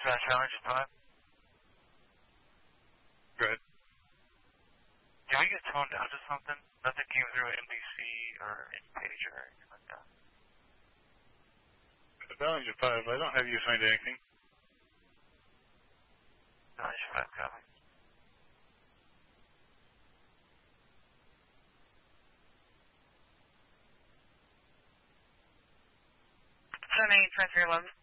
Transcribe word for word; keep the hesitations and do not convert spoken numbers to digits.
Dispatch Challenge five. Good. Did we get toned down to something? Nothing came through M D C or any page or anything like that. Challenge five, I don't have you assigned to anything. Challenge five, copy. seven eight, transfer eleven.